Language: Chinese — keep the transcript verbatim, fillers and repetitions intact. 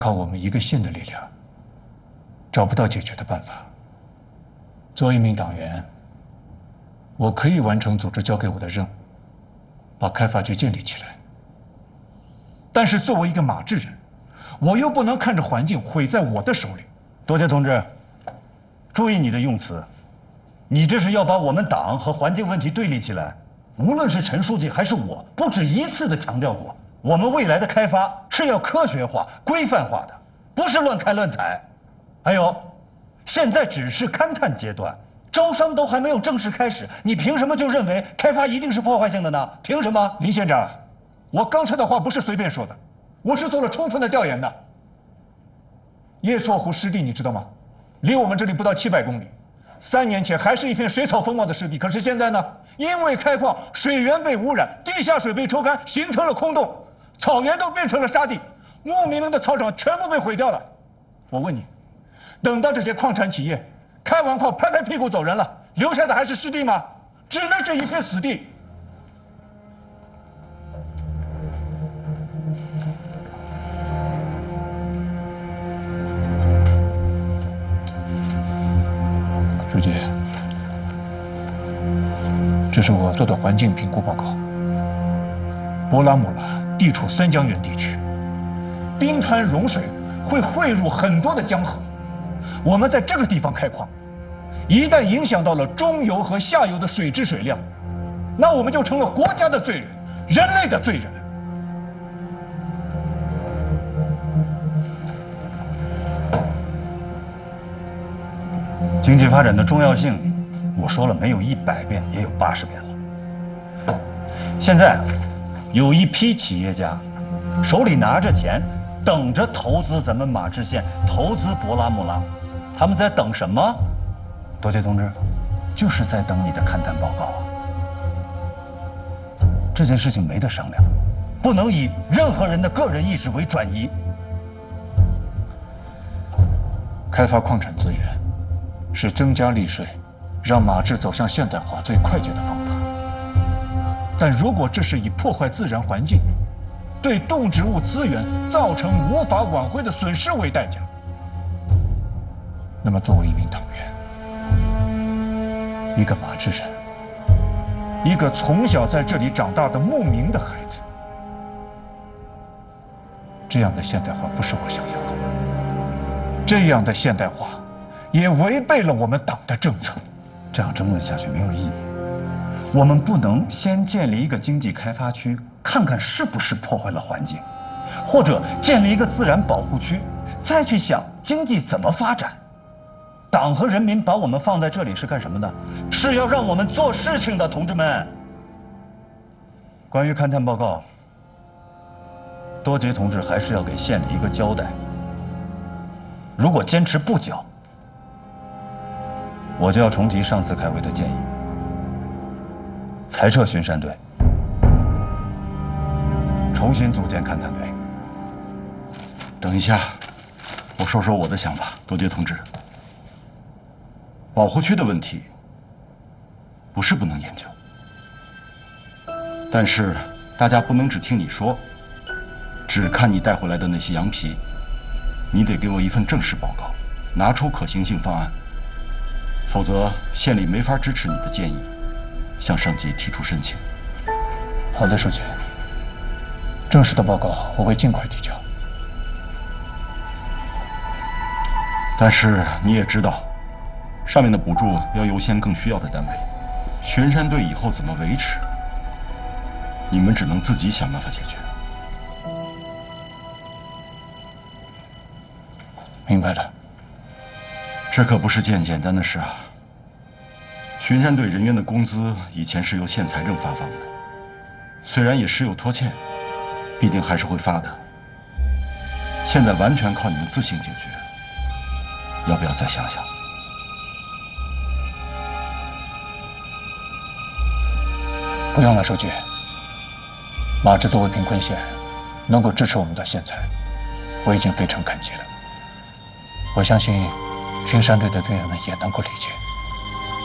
靠我们一个县的力量，找不到解决的办法。作为一名党员，我可以完成组织交给我的任务，把开发局建立起来。但是作为一个马志人，我又不能看着环境毁在我的手里。 多杰同志，注意你的用词，你这是要把我们党和环境问题对立起来。无论是陈书记还是我，不止一次地强调过，我们未来的开发是要科学化、规范化的，不是乱开乱采。还有，现在只是勘探阶段，招商都还没有正式开始，你凭什么就认为开发一定是破坏性的呢？凭什么？ 林县长，我刚才的话不是随便说的，我是做了充分的调研的。叶错湖湿地你知道吗？离我们这里不到七百公里。三年前还是一片水草丰茂的湿地，可是现在呢？因为开矿，水源被污染，地下水被抽干，形成了空洞，草原都变成了沙地，牧民们的草场全部被毁掉了。我问你，等到这些矿产企业开完矿拍拍屁股走人了，留下的还是湿地吗？只能是一片死地。书记，这是我做的环境评估报告。博拉姆拉地处三江源地区，冰川融水会汇入很多的江河。我们在这个地方开矿，一旦影响到了中游和下游的水质水量，那我们就成了国家的罪人，人类的罪人。 经济发展的重要性，我说了没有一百遍，也有八十遍了。现在，有一批企业家手里拿着钱，等着投资咱们马志县，投资博拉木拉。他们在等什么？多杰同志，就是在等你的勘探报告啊。这件事情没得商量，不能以任何人的个人意志为转移。 开发矿产资源是增加利税，让马志走向现代化最快捷的方法。但如果这是以破坏自然环境，对动植物资源造成无法挽回的损失为代价，那么作为一名党员，一个马志人，一个从小在这里长大的牧民的孩子，这样的现代化不是我想要的。这样的现代化也违背了我们党的政策。 这样争论下去没有意义。我们不能先建立一个经济开发区，看看是不是破坏了环境，或者建立一个自然保护区，再去想经济怎么发展。党和人民把我们放在这里是干什么的？是要让我们做事情的，同志们。关于勘探报告，多杰同志还是要给县里一个交代。如果坚持不交，我就要重提上次开会的建议，裁撤巡山队，重新组建勘探队。 等一下，我说说我的想法，多杰同志。保护区的问题不是不能研究，但是大家不能只听你说，只看你带回来的那些羊皮，你得给我一份正式报告，拿出可行性方案，否则县里没法支持你的建议，向上级提出申请。 好的，书记，正式的报告我会尽快提交。 但是你也知道，上面的补助要优先更需要的单位，巡山队以后怎么维持，你们只能自己想办法解决。 明白了。 这可不是件简单的事啊。巡山队人员的工资以前是由县财政发放的，虽然也时有拖欠，毕竟还是会发的。现在完全靠你们自行解决，要不要再想想？ 不用了，书记。马志作为贫困县，能够支持我们到现在，我已经非常感激了。我相信巡山队的队员们也能够理解。